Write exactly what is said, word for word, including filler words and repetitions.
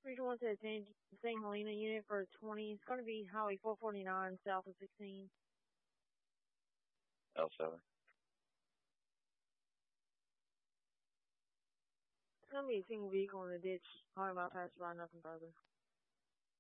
Region one to San, Saint Helena unit for twenty. It's going to be Highway four forty-nine south of sixteen. L seven. It's going to be a single vehicle in the ditch. Highway bypass, right, nothing further.